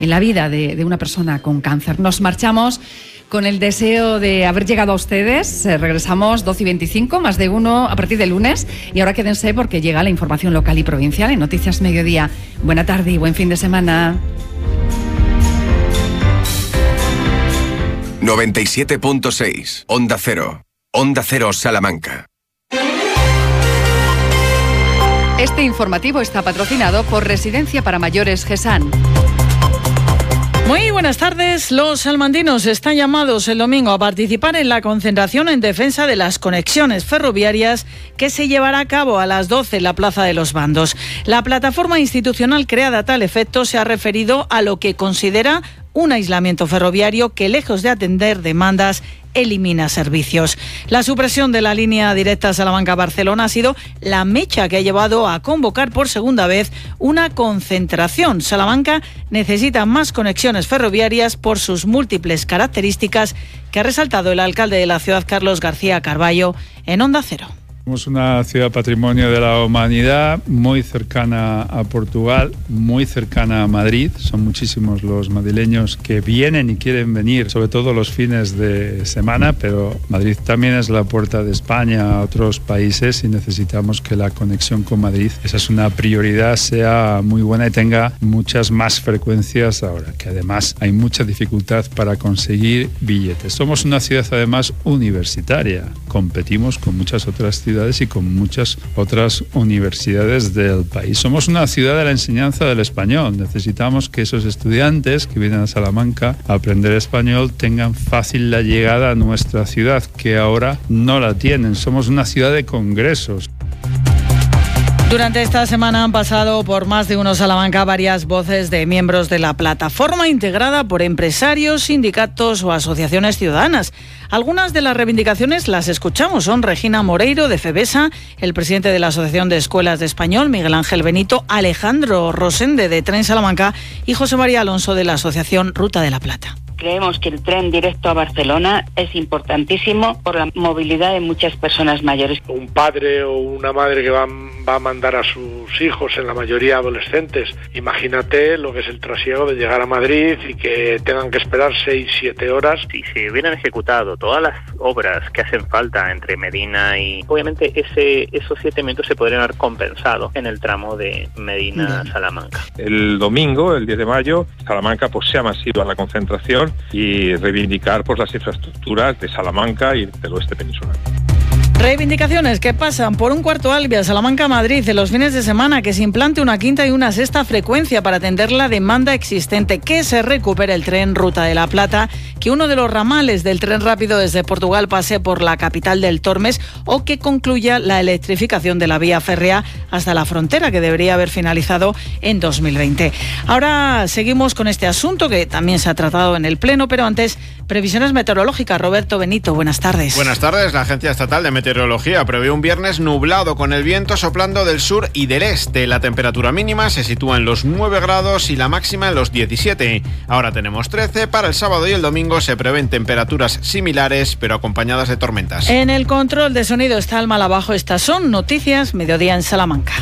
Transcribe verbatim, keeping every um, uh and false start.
en la vida de, de una persona con cáncer. Nos marchamos con el deseo de haber llegado a ustedes. Eh, regresamos doce y veinticinco, más de uno a partir del lunes. Y ahora quédense porque llega la información local y provincial en Noticias Mediodía. Buena tarde y buen fin de semana. noventa y siete punto seis, Onda Cero. Onda Cero Salamanca. Este informativo está patrocinado por Residencia para Mayores GESAN. Muy buenas tardes. Los salmantinos están llamados el domingo a participar en la concentración en defensa de las conexiones ferroviarias que se llevará a cabo a las doce en la Plaza de los Bandos. La plataforma institucional creada a tal efecto se ha referido a lo que considera un aislamiento ferroviario que, lejos de atender demandas, elimina servicios. La supresión de la línea directa Salamanca-Barcelona ha sido la mecha que ha llevado a convocar por segunda vez una concentración. Salamanca necesita más conexiones ferroviarias por sus múltiples características, que ha resaltado el alcalde de la ciudad, Carlos García Carballo, en Onda Cero. Somos una ciudad patrimonio de la humanidad, muy cercana a Portugal, muy cercana a Madrid. Son muchísimos los madrileños que vienen y quieren venir, sobre todo los fines de semana, pero Madrid también es la puerta de España a otros países y necesitamos que la conexión con Madrid, esa es una prioridad, sea muy buena y tenga muchas más frecuencias ahora, que además hay mucha dificultad para conseguir billetes. Somos una ciudad además universitaria, competimos con muchas otras ciudades y con muchas otras universidades del país. Somos una ciudad de la enseñanza del español. Necesitamos que esos estudiantes que vienen a Salamanca a aprender español tengan fácil la llegada a nuestra ciudad, que ahora no la tienen. Somos una ciudad de congresos. Durante esta semana han pasado por más de uno Salamanca varias voces de miembros de la plataforma integrada por empresarios, sindicatos o asociaciones ciudadanas. Algunas de las reivindicaciones las escuchamos. Son Regina Moreiro de FEBESA, el presidente de la Asociación de Escuelas de Español, Miguel Ángel Benito, Alejandro Rosende de Tren Salamanca y José María Alonso de la Asociación Ruta de la Plata. Creemos que el tren directo a Barcelona es importantísimo por la movilidad de muchas personas mayores. Un padre o una madre que va, va a mandar a sus hijos, en la mayoría adolescentes. Imagínate lo que es el trasiego de llegar a Madrid y que tengan que esperar seis, siete horas. Si se hubieran ejecutado todas las obras que hacen falta entre Medina y... Obviamente ese, esos siete minutos se podrían haber compensado en el tramo de Medina-Salamanca. El domingo, el diez de mayo, Salamanca pues sea masiva la concentración y reivindicar pues las infraestructuras de Salamanca y del oeste peninsular. Reivindicaciones que pasan por un cuarto Albia, Salamanca-Madrid en los fines de semana, que se implante una quinta y una sexta frecuencia para atender la demanda existente, que se recupere el tren Ruta de la Plata, que uno de los ramales del tren rápido desde Portugal pase por la capital del Tormes o que concluya la electrificación de la vía férrea hasta la frontera, que debería haber finalizado en dos mil veinte. Ahora seguimos con este asunto que también se ha tratado en el Pleno, pero antes, previsiones meteorológicas. Roberto Benito, buenas tardes. Buenas tardes. La Agencia Estatal de Meteorología prevé un viernes nublado con el viento soplando del sur y del este. La temperatura mínima se sitúa en los nueve grados y la máxima en los diecisiete. Ahora tenemos trece. Para el sábado y el domingo se prevén temperaturas similares, pero acompañadas de tormentas. En el control de sonido está el mal abajo. Estas son Noticias Mediodía en Salamanca.